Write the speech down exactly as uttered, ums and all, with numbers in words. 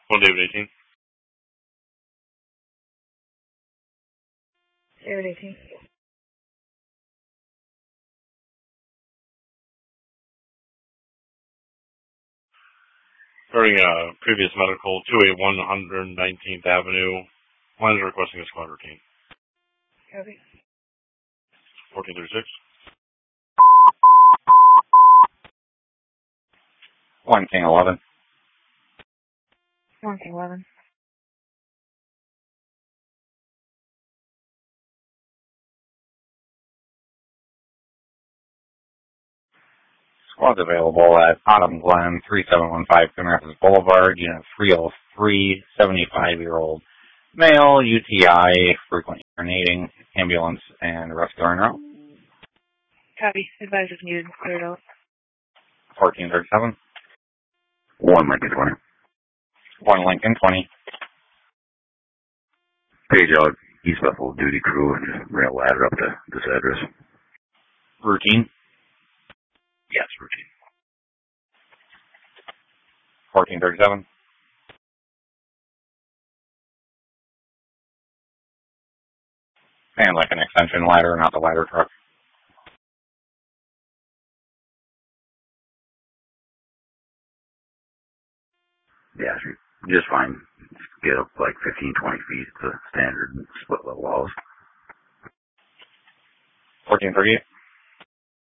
One David eighteen. David eighteen. During uh, previous medical, two eighty-one one hundred nineteenth Avenue. One is requesting a squad routine. Copy. fourteen thirty-six. one King eleven. one King eleven. Squad's available at Autumn Glen, three seven one five Camarthas Boulevard, Unit three oh three, seventy-five-year-old male, U T I, frequent urinating, ambulance, and rescue en route. Copy. Advise if needed. Cleared out. fourteen thirty-seven. one Lincoln twenty. one Lincoln twenty. Page out East Buffalo duty crew and just rail ladder up to this address. Routine. Yes, routine. fourteen thirty-seven. And like an extension ladder, not the ladder truck. Yeah, just fine. Just get up like fifteen, twenty feet to standard split level walls. fourteen thirty-eight.